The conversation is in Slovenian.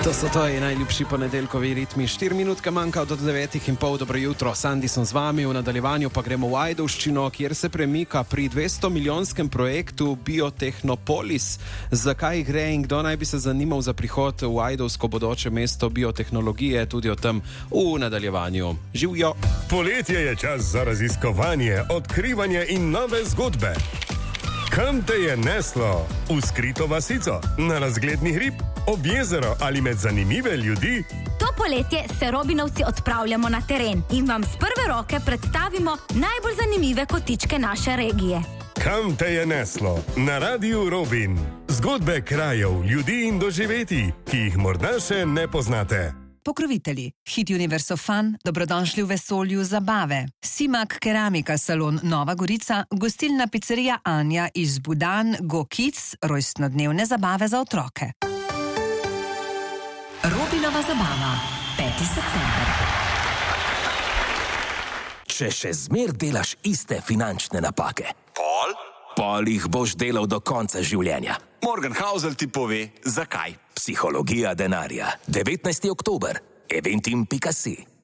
To so tvoji najljubši ponedeljkovi ritmi. 4 minutke manjka do 9:30. Dobro jutro, Sandi sem z vami, v nadaljevanju pa gremo v Ajdovščino, kjer se premika pri 200-milijonskem projektu Biotehnopolis. Zakaj gre in kdo naj bi se zanimal za prihod v ajdovsko bodoče mesto biotehnologije, tudi o tem v nadaljevanju. Živjo! Poletje je čas za raziskovanje, odkrivanje in nove zgodbe. Kam te je neslo? V skrito vasico, na razgledni hrib, ob jezero ali med zanimive ljudi? To poletje se Robinovci odpravljamo na teren in vam z prve roke predstavimo najbolj zanimive kotičke naše regije. Kam te je neslo? Na Radiu Robin. Zgodbe krajev, ljudi in doživeti, ki jih morda še ne poznate. Pokrovitelji: Hit Universo Fun, dobrodošli v vesolju zabave. Simak Keramika salon Nova Gorica, gostilna pizzerija Anja iz Budan, Go Kids, rojstnodnevne zabave za otroke. Robinova zabava, 5. september. Če še zmer delaš iste finančne napake, pol jih boš delal do konca življenja. Morgan Housel ti pove, zakaj. Psihologija denarja. 19. oktober. Eventim.si